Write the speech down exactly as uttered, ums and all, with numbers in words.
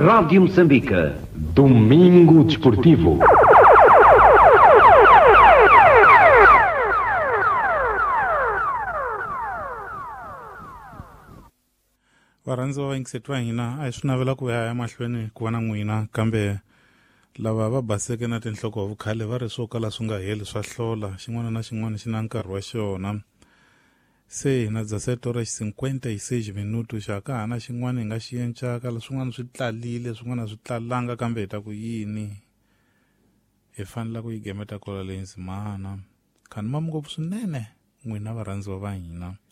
Rádio Moçambique. Domingo Desportivo. Varhandzi va yingiseti va hina a hi swi navela ku ya emahlweni ku va na n'wina kambe lava va baseke na tinhloko vukhale va ri swo kala swi nga heli swa hlola xin'wana na xin'wana xi na nkarhi wa xona se na dzaseto ra cinquenta y seis minuto xa ka hana xin'wana hi nga xi yencaka swin'wana swi tlalile swin'wana swi tlalanga kambe hi ta ku yini hi fanele ku yi gemeta kola leyi ndzimana khani ma ngopfu swinene n'wina varhandzi va hina